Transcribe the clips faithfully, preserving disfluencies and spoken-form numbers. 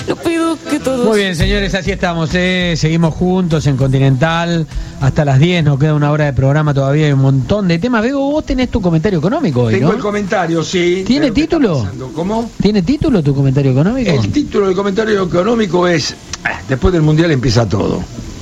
Yo pido que todos... Muy bien, señores, así estamos, ¿eh? Seguimos juntos en Continental hasta las diez, nos queda una hora de programa todavía, hay un montón de temas. Bebo, vos tenés tu comentario económico hoy, Tengo ¿no? el comentario, sí. ¿Tiene título? ¿Cómo? ¿Tiene título tu comentario económico? El título del comentario económico es: después del Mundial empieza todo.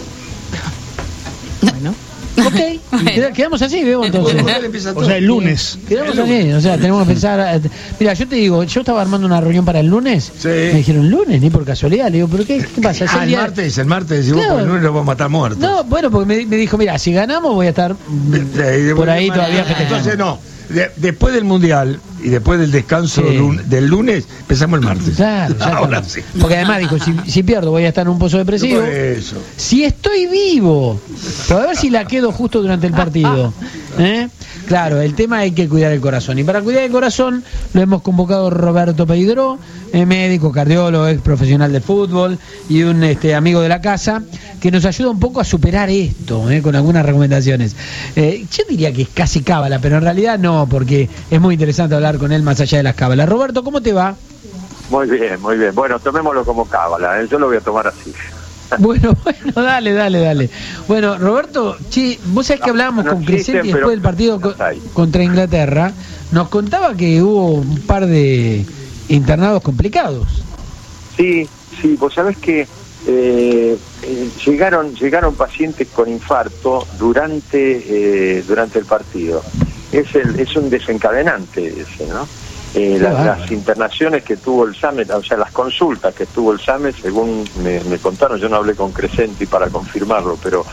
Bueno. Ok, bueno. Quedamos así, Bebo, entonces. O sea, el lunes. Quedamos así, o sea, tenemos que pensar. Mira, yo te digo, yo estaba armando una reunión para el lunes. Sí. Me dijeron, ¿lunes? Ni por casualidad. Le digo, ¿pero qué, qué pasa? Ah, el día... martes, el martes, decimos, Claro. el lunes lo vamos a matar muertos. No, bueno, porque me, me dijo, mira, si ganamos voy a estar mm, por ahí todavía festejando. Entonces, no. De, después del Mundial y después del descanso Sí. lun, del lunes, empezamos el martes. Claro, Ahora exactamente. sí. Porque además dijo, si, si pierdo voy a estar en un pozo depresivo. Por eso. Si estoy vivo, pero a ver si la quedo justo durante el partido. ¿Eh? Claro, el tema hay que cuidar el corazón. Y para cuidar el corazón lo hemos convocado Roberto Peidró, eh, médico, cardiólogo, ex profesional de fútbol y un este, amigo de la casa, que nos ayuda un poco a superar esto, eh, con algunas recomendaciones. Eh, yo diría que es casi cábala, pero en realidad no, porque es muy interesante hablar con él más allá de las cábalas. Roberto, ¿cómo te va? Muy bien, muy bien. Bueno, tomémoslo como cábala, ¿eh? Yo lo voy a tomar así. Bueno, bueno, dale, dale, dale. Bueno, Roberto, che, vos sabés que hablábamos no, no con Crescenti existen, después del partido co- contra Inglaterra, nos contaba que hubo un par de internados complicados. Sí, sí, vos sabés que eh, eh, llegaron llegaron pacientes con infarto durante eh, durante el partido. Es el es un desencadenante ese, ¿no? Eh, la, Ah. las internaciones que tuvo el SAME, o sea, las consultas que tuvo el SAME, según me, me contaron, yo no hablé con Crescenti para confirmarlo, pero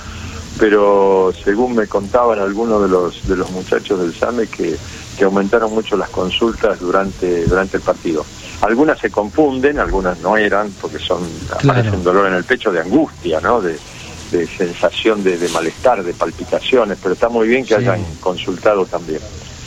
pero según me contaban algunos de los de los muchachos del SAME que, que aumentaron mucho las consultas durante durante el partido. Algunas se confunden, algunas no eran, porque son Claro. aparece un dolor en el pecho de angustia, ¿no? De, de sensación de, de malestar, de palpitaciones, pero está muy bien que Sí. hayan consultado también.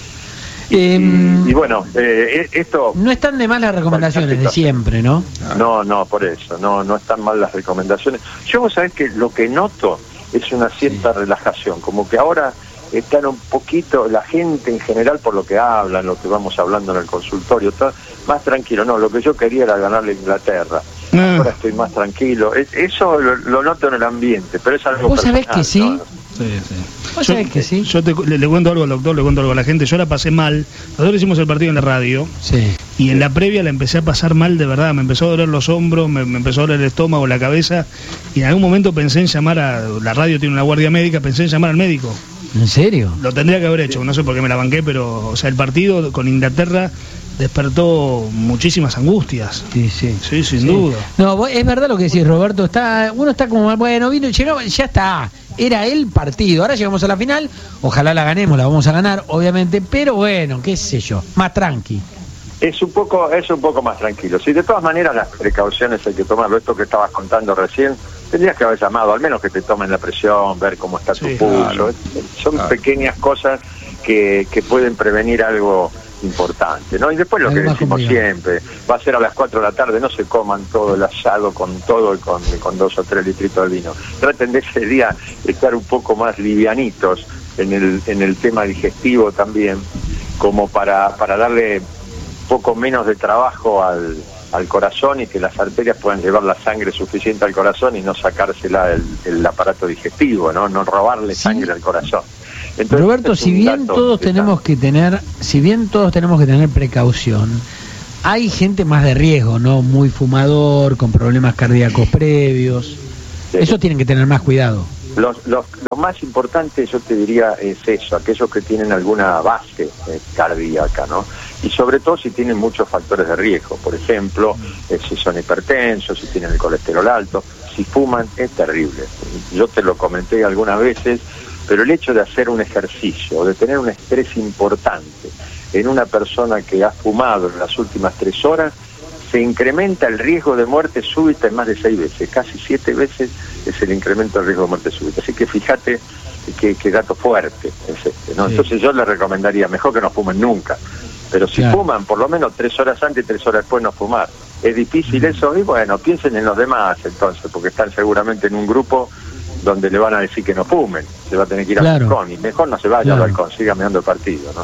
Eh, Y, y bueno, eh, esto... no están de más las recomendaciones de siempre, ¿no? No, no, por eso, no no están mal las recomendaciones. Yo, vos sabés que lo que noto es una cierta sí. relajación, como que ahora están un poquito, la gente en general, por lo que hablan, lo que vamos hablando en el consultorio, está más tranquilo. No, lo que yo quería era ganarle a Inglaterra. Ah. Ahora estoy más tranquilo. Es, eso lo, lo noto en el ambiente, pero es algo ¿Vos sabés que sí? ¿no? Sí, sí. ¿Vos Yo, sabés que sí? Yo te, le, le cuento algo al doctor, le cuento algo a la gente. Yo la pasé mal. Nosotros hicimos el partido en la radio. Sí. Y en la previa la empecé a pasar mal de verdad. Me empezó a doler los hombros, me, me empezó a doler el estómago, la cabeza. Y en algún momento pensé en llamar a... La radio tiene una guardia médica, pensé en llamar al médico. ¿En serio? Lo tendría que haber hecho, no sé por qué me la banqué, pero... O sea, el partido con Inglaterra despertó muchísimas angustias. Sí, sí. Sí, sin sí. duda. No, es verdad lo que decís, Roberto. Está, uno está como, bueno, vino, llegamos, ya está. Era el partido. Ahora llegamos a la final. Ojalá la ganemos, la vamos a ganar, obviamente. Pero bueno, qué sé yo, más tranqui. Es un poco, es un poco más tranquilo. Sí, de todas maneras las precauciones hay que tomarlo. Esto que estabas contando recién, tendrías que haber llamado, al menos que te tomen la presión, ver cómo está sí, tu pulso. claro. Son claro. pequeñas cosas que, que pueden prevenir algo importante, ¿no? Y después lo que decimos siempre, va a ser a las cuatro de la tarde, no se coman todo el asado con todo, con, con dos o tres litritos de vino. Traten de ese día estar un poco más livianitos en el, en el tema digestivo también, como para, para darle poco menos de trabajo al, al corazón y que las arterias puedan llevar la sangre suficiente al corazón y no sacársela el, el aparato digestivo, ¿no? No robarle sí. sangre al corazón. Entonces, Roberto, si bien todos que tenemos está... que tener, si bien todos tenemos que tener precaución, hay gente más de riesgo, ¿no? Muy fumador, con problemas cardíacos previos. Sí. Eso tienen que tener más cuidado. Los, los, lo más importante, yo te diría, es eso, aquellos que tienen alguna base eh, cardíaca, ¿no? Y sobre todo si tienen muchos factores de riesgo, por ejemplo, eh, si son hipertensos, si tienen el colesterol alto, si fuman, es terrible. Yo te lo comenté algunas veces, pero el hecho de hacer un ejercicio o de tener un estrés importante en una persona que ha fumado en las últimas tres horas, se incrementa el riesgo de muerte súbita en más de seis veces, casi siete veces es el incremento del riesgo de muerte súbita. Así que fíjate qué que dato fuerte es este, ¿no? Sí. Entonces yo les recomendaría, mejor que no fumen nunca, pero si claro. fuman, por lo menos tres horas antes y tres horas después no fumar. Es difícil eso, y bueno, piensen en los demás entonces, porque están seguramente en un grupo donde le van a decir que no fumen, se va a tener que ir claro. al balcón, y mejor no se vaya claro. al balcón, siga mirando el partido, ¿no?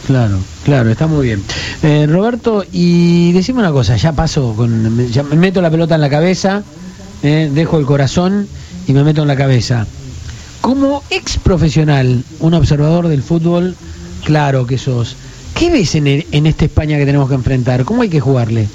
Claro, claro, está muy bien. Eh, Roberto, y decime una cosa, ya paso, con, ya me meto la pelota en la cabeza, eh, dejo el corazón y me meto en la cabeza. Como ex profesional, un observador del fútbol, claro que sos, ¿qué ves en, el, en esta España que tenemos que enfrentar? ¿Cómo hay que jugarle?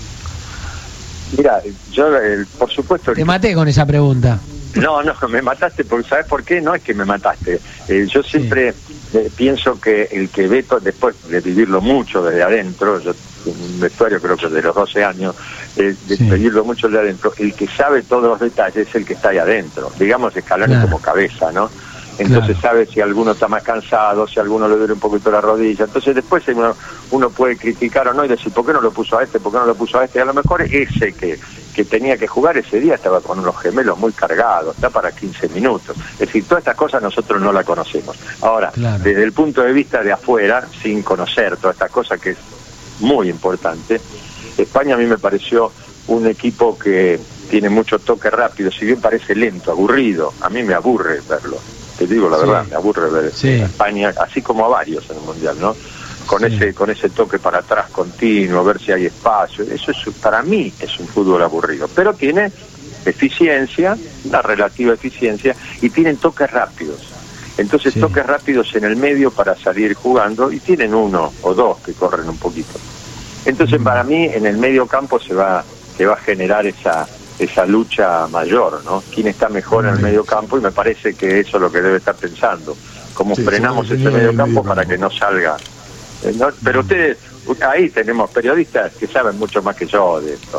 Mira, yo eh, por supuesto... Te maté con esa pregunta. No, no, me mataste, porque ¿sabes por qué? No es que me mataste. Eh, yo siempre sí. eh, pienso que el que ve, to- después de vivirlo mucho desde adentro, yo en un vestuario creo que de los doce años, eh, de sí. vivirlo mucho desde adentro, el que sabe todos los detalles es el que está ahí adentro, digamos escalones claro. como cabeza, ¿no? Entonces claro. sabe si alguno está más cansado, si alguno le duele un poquito la rodilla. Entonces después uno, uno puede criticar o no y decir, ¿por qué no lo puso a este? ¿Por qué no lo puso a este? Y a lo mejor ese que, que tenía que jugar ese día estaba con unos gemelos muy cargados, está para quince minutos. Es decir, todas estas cosas nosotros no las conocemos. Ahora, claro. desde el punto de vista de afuera, sin conocer todas estas cosas que es muy importante, España a mí me pareció un equipo que tiene mucho toque rápido, si bien parece lento, aburrido, a mí me aburre verlo. Te digo la sí. verdad, me aburre ver sí. a España, así como a varios en el Mundial, ¿no? Con sí. ese con ese toque para atrás continuo, ver si hay espacio. Eso es para mí es un fútbol aburrido, pero tiene eficiencia, una relativa eficiencia, y tienen toques rápidos. Entonces sí. toques rápidos en el medio para salir jugando, y tienen uno o dos que corren un poquito. Entonces mm. para mí en el medio campo se va se va a generar esa esa lucha mayor, ¿no? ¿Quién está mejor en el medio campo? Y me parece que eso es lo que debe estar pensando. ¿Cómo sí, frenamos ese medio campo para que no salga? Eh, ¿no? Pero ustedes, ahí tenemos periodistas que saben mucho más que yo de esto.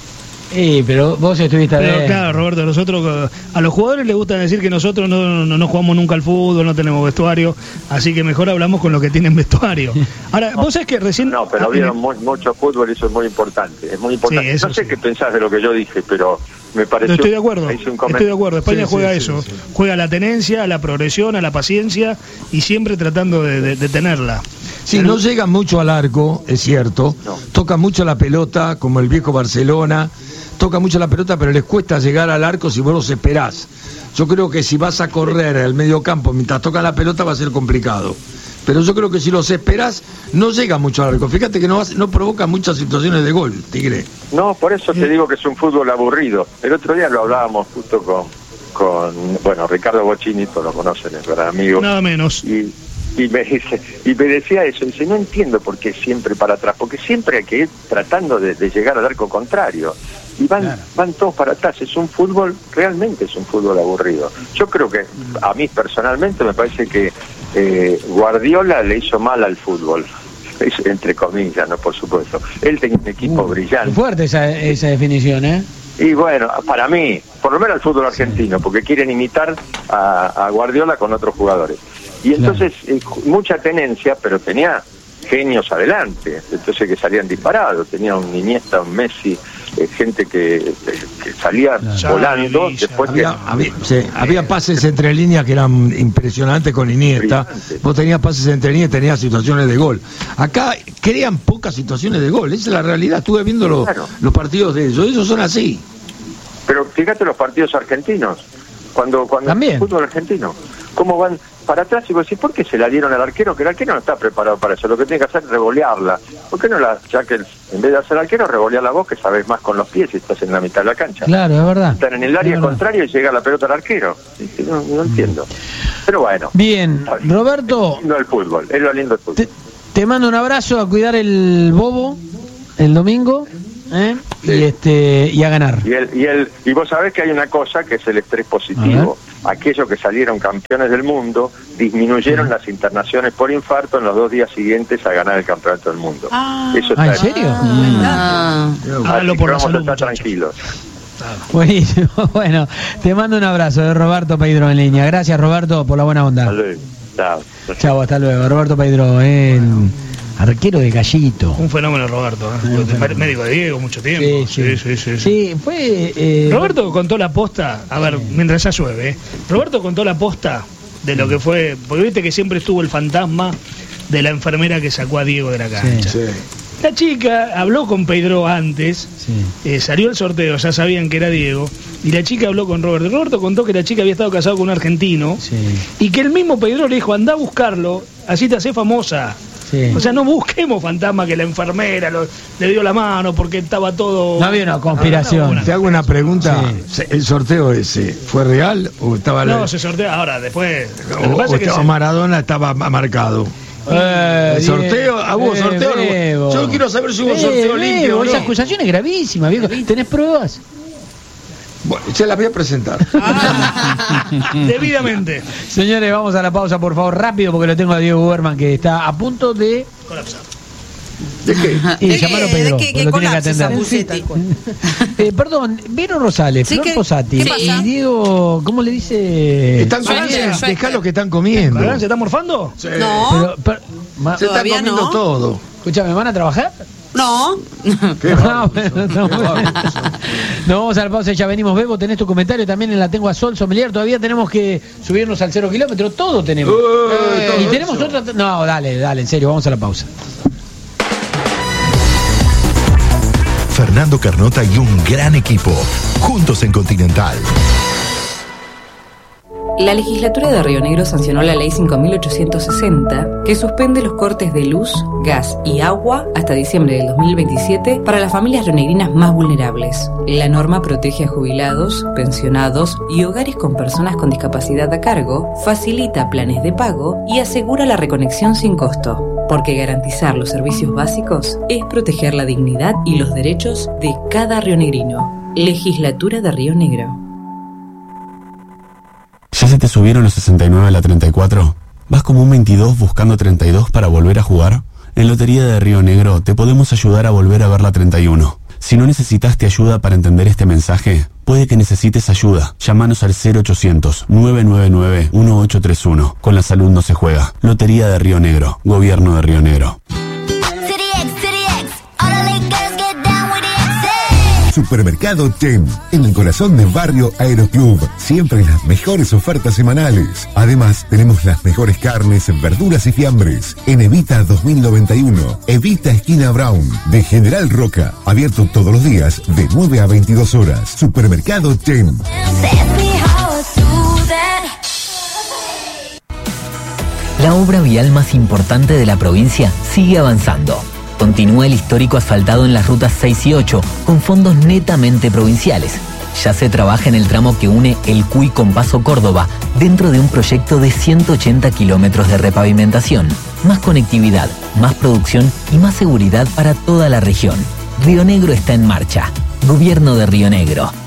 Sí, pero vos estuviste pero de... claro, Roberto, nosotros a los jugadores les gusta decir que nosotros no, no, no jugamos nunca al fútbol, no tenemos vestuario, así que mejor hablamos con los que tienen vestuario. Ahora, no, vos sabés que recién... No, pero vieron muy, mucho fútbol y eso es muy importante, es muy importante. Sí, no sé sí. qué pensás de lo que yo dije, pero me pareció... No, estoy de acuerdo, estoy de acuerdo, España sí, juega sí, eso, sí, sí. juega a la tenencia, a la progresión, a la paciencia y siempre tratando de, de, de tenerla. Sí, pero... no llegan mucho al arco, es cierto, no. tocan mucho la pelota, como el viejo Barcelona, toca mucho la pelota, pero les cuesta llegar al arco si vos los esperás. Yo creo que si vas a correr al medio campo mientras tocan la pelota va a ser complicado. Pero yo creo que si los esperás, no llega mucho al arco. Fíjate que no, no provoca muchas situaciones de gol, Tigre. No, por eso te digo que es un fútbol aburrido. El otro día lo hablábamos justo con, con bueno, Ricardo Bocchini, todos lo conocen, es verdad, amigo. Nada menos. Y, y, me dice, y me decía eso, dice, no entiendo por qué siempre para atrás, porque siempre hay que ir tratando de, de llegar al arco contrario. Y van, claro. van todos para atrás, es un fútbol, realmente es un fútbol aburrido. Yo creo que, a mí personalmente me parece que eh, Guardiola le hizo mal al fútbol, entre comillas, no por supuesto. Él tenía un equipo uh, brillante. Fuerte esa, esa definición, ¿eh? Y bueno, para mí, por lo menos al fútbol argentino, porque quieren imitar a, a Guardiola con otros jugadores. Y entonces, claro. eh, mucha tenencia, pero tenía genios adelante, entonces que salían disparados, tenía un Iniesta, un Messi, eh, gente que, que salía claro. volando. Ya, después había, que, había, sí, había pases entre líneas que eran impresionantes con Iniesta. Brillante. Vos tenías pases entre líneas y tenías situaciones de gol. Acá crean pocas situaciones de gol, esa es la realidad. Estuve viendo los, claro. los partidos de ellos, ellos son así. Pero fíjate los partidos argentinos, cuando cuando ¿También? el fútbol argentino, cómo van para atrás y vos decís, ¿por qué se la dieron al arquero? Que el arquero no está preparado para eso, lo que tiene que hacer es revolearla. ¿Por qué no la, ya que el, en vez de hacer arquero, revolearla vos, que sabés más con los pies y estás en la mitad de la cancha? Claro, es verdad. Están en el área contraria y llega la pelota al arquero. No, no entiendo. Pero bueno. Bien, Roberto. Es lindo el fútbol, es lo lindo del fútbol. Te, te mando un abrazo, a cuidar el bobo el domingo. ¿Eh? Sí. Y este y a ganar. Y el, y el y vos sabés que hay una cosa que es el estrés positivo. Aquellos que salieron campeones del mundo disminuyeron sí. las internaciones por infarto en los dos días siguientes a ganar el campeonato del mundo. Ah, Eso está ¿en serio? Ah, ah, Así que vamos a estar tranquilos. Buenísimo. Bueno, te mando un abrazo de Roberto Peidro en línea. Gracias, Roberto, por la buena onda. Hasta luego. Chao. Chao, hasta luego. Roberto Peidro, el arquero de Gallito. Un fenómeno, Roberto. ¿eh? Médico de Diego, mucho tiempo. Sí, sí, sí. sí, sí. sí fue, eh... Roberto contó la posta, a ver, mientras ya llueve, ¿eh? Roberto contó la posta de lo que fue, porque viste que siempre estuvo el fantasma de la enfermera que sacó a Diego de la cancha. Sí, sí. La chica habló con Pedro antes, sí. eh, salió el sorteo, ya sabían que era Diego, y la chica habló con Roberto. Roberto contó que la chica había estado casada con un argentino, sí. y que el mismo Pedro le dijo, andá a buscarlo, así te hace famosa. Sí. O sea, no busquemos fantasma que la enfermera lo, le dio la mano porque estaba todo... No había una conspiración. No, no, Te hago una pregunta. Sí. ¿El sorteo ese fue real o estaba... No, la... se sortea ahora, después... o, lo que pasa o es que estaba se- Maradona estaba ma- marcado? Eh, ¿El sorteo? ¿Ah, hubo eh, sorteo? o no hubo? Bebo. Yo quiero saber si hubo Eh, sorteo Bebo, limpio o no. Esa acusación es gravísima, viejo. ¿Tenés pruebas? Bueno, se las voy a presentar. Debidamente. Señores, vamos a la pausa, por favor, rápido, porque lo tengo a Diego Berman, que está a punto de... Colapsar. ¿De qué? Y ¿De llamalo qué? Pedro, ¿De qué? porque ¿Qué lo tiene que colapse esa atender. buceta? Eh, perdón, Vero Rosales, Sí, Flor ¿qué? Posati ¿Qué pasa? y Diego, ¿cómo le dice? Están Suerte, comiendo, suerte. dejá lo que están comiendo. ¿Verdad? ¿Se está morfando? Sí. No, Pero, pero, ma- Se están Todavía comiendo no. todo. escúchame, ¿van a trabajar? no. Qué Ah, bárbaro. bueno, no, Qué bueno. bárbaro. Nos vamos a la pausa, ya venimos. Bebo, tenés tu comentario también en la Tengo a Sol Sommelier. Todavía tenemos que subirnos al cero kilómetro, todo tenemos. Eh, todo y tenemos eso. otra. No, dale, dale, en serio, vamos a la pausa. Fernando Carnota y un gran equipo, juntos en Continental. La legislatura de Río Negro sancionó la ley cinco mil ochocientos sesenta, que suspende los cortes de luz, gas y agua hasta diciembre del dos mil veintisiete para las familias rionegrinas más vulnerables. La norma protege a jubilados, pensionados y hogares con personas con discapacidad a cargo, facilita planes de pago y asegura la reconexión sin costo. Porque garantizar los servicios básicos es proteger la dignidad y los derechos de cada rionegrino. Legislatura de Río Negro. ¿Ya se te subieron los sesenta y nueve a la treinta y cuatro? ¿Vas como un veintidós buscando treinta y dos para volver a jugar? En Lotería de Río Negro te podemos ayudar a volver a ver la treinta y uno. Si no necesitaste ayuda para entender este mensaje, puede que necesites ayuda. Llámanos al cero ochocientos, nueve nueve nueve, uno ocho tres uno. Con la salud no se juega. Lotería de Río Negro. Gobierno de Río Negro. Supermercado Ten, en el corazón del barrio Aeroclub. Siempre las mejores ofertas semanales. Además, tenemos las mejores carnes, verduras y fiambres. En Evita dos mil noventa y uno, Evita esquina Brown, de General Roca. Abierto todos los días de nueve a veintidós horas. Supermercado Ten. La obra vial más importante de la provincia sigue avanzando. Continúa el histórico asfaltado en las rutas seis y ocho, con fondos netamente provinciales. Ya se trabaja en el tramo que une El Cuy con Paso Córdoba, dentro de un proyecto de ciento ochenta kilómetros de repavimentación. Más conectividad, más producción y más seguridad para toda la región. Río Negro está en marcha. Gobierno de Río Negro.